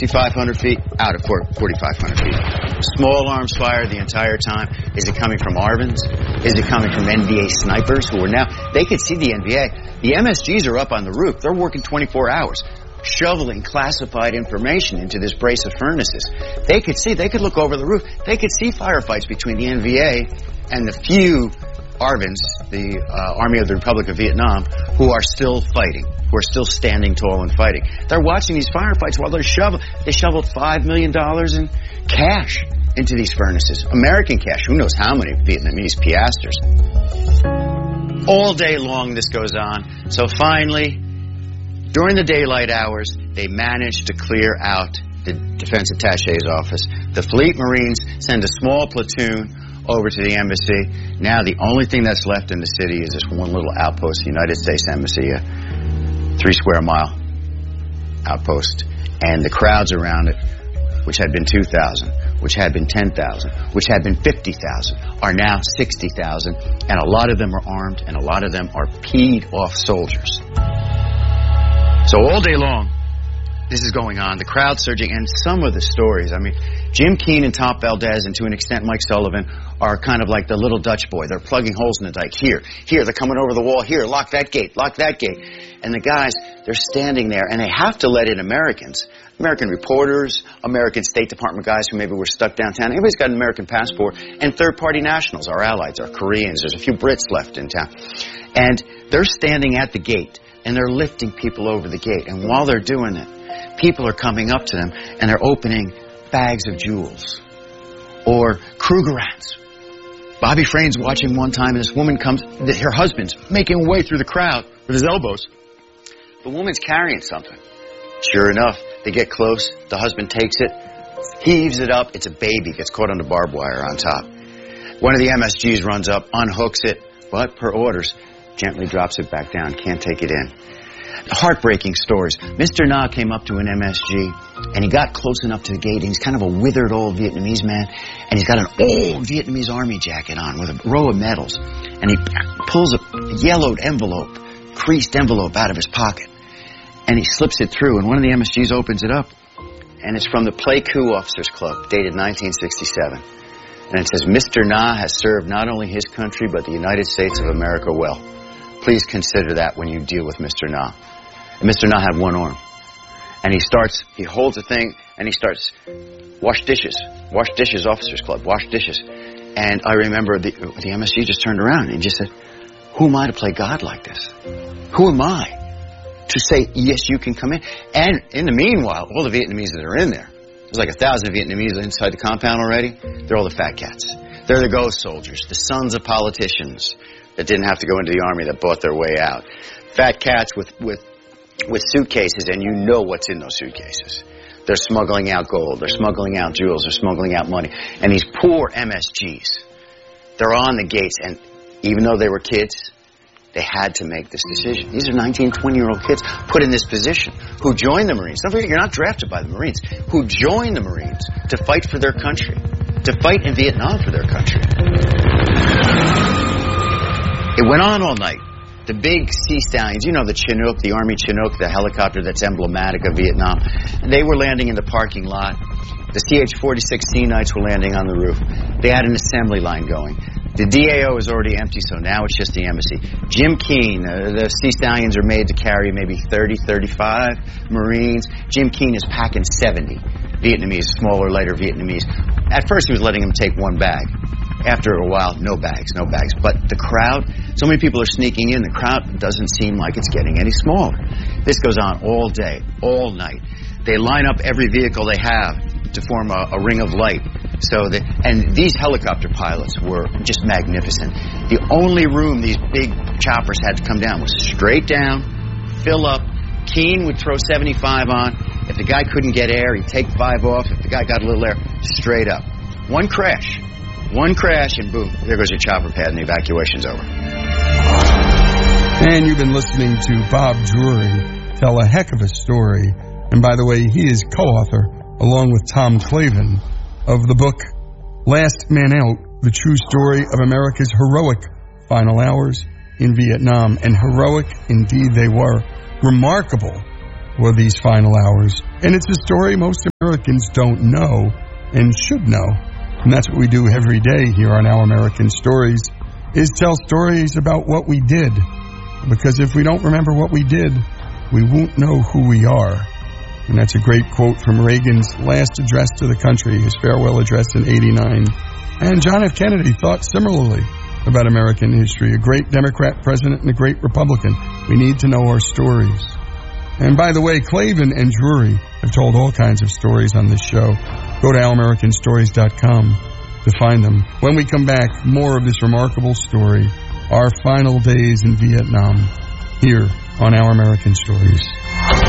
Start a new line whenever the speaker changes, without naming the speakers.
5,500 feet, out of 4,500 feet. Small arms fire the entire time. Is it coming from ARVNs? Is it coming from NVA snipers who are now, they could see the NVA. The MSGs are up on the roof. They're working 24 hours, shoveling classified information into this brace of furnaces. They could look over the roof. They could see firefights between the NVA and the few ARVNs, the Army of the Republic of Vietnam, who are still fighting, who are still standing tall and fighting. They're watching these firefights while they're shoveling. They shoveled $5 million in cash into these furnaces. American cash. Who knows how many Vietnamese piastres. All day long this goes on. So finally, during the daylight hours, they managed to clear out the defense attaché's office. The Fleet Marines send a small platoon over to the embassy. Now the only thing that's left in the city is this one little outpost, the United States Embassy, a 3 square mile outpost. And the crowds around it, which had been 2,000, which had been 10,000, which had been 50,000, are now 60,000. And a lot of them are armed, and a lot of them are peed off soldiers. So all day long, this is going on, the crowd surging, and some of the stories, I mean, Jim Keane and Top Valdez, and to an extent Mike Sullivan, are kind of like the little Dutch boy. They're plugging holes in the dike. Here, they're coming over the wall. Here, lock that gate. And the guys, they're standing there, and they have to let in Americans. American reporters, American State Department guys who maybe were stuck downtown. Everybody's got an American passport, and third-party nationals, our allies, our Koreans. There's a few Brits left in town. And they're standing at the gate, and they're lifting people over the gate. And while they're doing it, people are coming up to them, and they're opening bags of jewels or Krugerrands. Bobby Frane's watching one time, and this woman comes, her husband's making way through the crowd with his elbows. The woman's carrying something. Sure enough, they get close. The husband takes it, heaves it up. It's a baby, gets caught on the barbed wire on top. One of the MSGs runs up, unhooks it, but per orders, gently drops it back down, can't take it in. Heartbreaking stories. Mr. Na came up to an MSG, and he got close enough to the gate, and he's kind of a withered old Vietnamese man, and he's got an old Vietnamese army jacket on with a row of medals, and he pulls a yellowed envelope, creased envelope out of his pocket, and he slips it through, and one of the MSGs opens it up, and it's from the Pleiku Officers Club, dated 1967. And it says, Mr. Na has served not only his country, but the United States of America well. Please consider that when you deal with Mr. Na. And Mr. Na had one arm. And he holds a thing, and he starts, wash dishes, Officers Club, wash dishes. And I remember the MSG just turned around and just said, who am I to play God like this? Who am I to say, yes, you can come in? And in the meanwhile, all the Vietnamese that are in there, there's like 1,000 Vietnamese inside the compound already, they're all the fat cats. They're the ghost soldiers, the sons of politicians that didn't have to go into the army, that bought their way out. Fat cats with suitcases, and you know what's in those suitcases. They're smuggling out gold, they're smuggling out jewels, they're smuggling out money. And these poor MSGs, they're on the gates, and even though they were kids, they had to make this decision. These are 19, 20-year-old kids put in this position who joined the Marines. Don't forget, you're not drafted by the Marines. Who joined the Marines to fight for their country, to fight in Vietnam for their country. It went on all night. The big Sea Stallions, you know, the Chinook, the Army Chinook, the helicopter that's emblematic of Vietnam, they were landing in the parking lot. The CH-46 Sea Knights were landing on the roof. They had an assembly line going. The DAO is already empty, so now it's just the embassy. Jim Keane, the Sea Stallions are made to carry maybe 30, 35 Marines. Jim Keane is packing 70 Vietnamese, smaller, lighter Vietnamese. At first, he was letting them take one bag. After a while, no bags. But the crowd, so many people are sneaking in, the crowd doesn't seem like it's getting any smaller. This goes on all day, all night. They line up every vehicle they have to form a ring of light. And these helicopter pilots were just magnificent. The only room these big choppers had to come down was straight down, fill up. Keane would throw 75 on. If the guy couldn't get air, he'd take 5 off. If the guy got a little air, straight up. One crash, and boom, there goes your chopper pad, and the evacuation's over.
And you've been listening to Bob Drury tell a heck of a story. And by the way, he is co-author, along with Tom Clavin, of the book Last Man Out, the true story of America's heroic final hours in Vietnam. And heroic indeed they were. Remarkable were these final hours And it's a story most Americans don't know and should know. And that's what we do every day here on Our American Stories, is tell stories about what we did. Because if we don't remember what we did, we won't know who we are. And that's a great quote from Reagan's last address to the country, his farewell address in '89. And John F. Kennedy thought similarly about American history, a great Democrat president and a great Republican. We need to know our stories. And by the way, Klavan and Drury have told all kinds of stories on this show. Go to OurAmericanStories.com to find them. When we come back, more of this remarkable story, our final days in Vietnam, here on Our American Stories.